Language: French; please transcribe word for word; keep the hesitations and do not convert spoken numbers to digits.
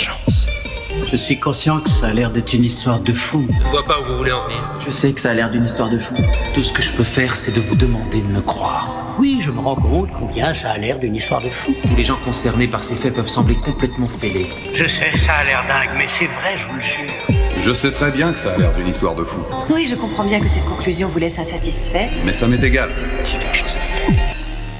Convergence. Je suis conscient que ça a l'air d'être une histoire de fou. Je ne vois pas où vous voulez en venir. Je sais que ça a l'air d'une histoire de fou. Tout ce que je peux faire, c'est de vous demander de me croire. Oui, je me rends compte combien ça a l'air d'une histoire de fou. Tous les gens concernés par ces faits peuvent sembler complètement fêlés. Je sais, ça a l'air dingue, mais c'est vrai, je vous le jure. Je sais très bien que ça a l'air d'une histoire de fou. Oui, je comprends bien que cette conclusion vous laisse insatisfait. Mais ça m'est égal. Divergence.